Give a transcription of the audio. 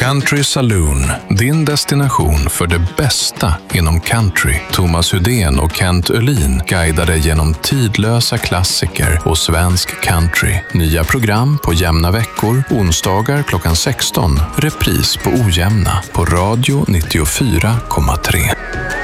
Country Saloon, din destination för det bästa inom country. Thomas Hudén och Kent Öhlin guidar dig genom tidlösa klassiker och svensk country. Nya program på jämna veckor, onsdagar klockan 16. Repris på ojämna på Radio 94,3.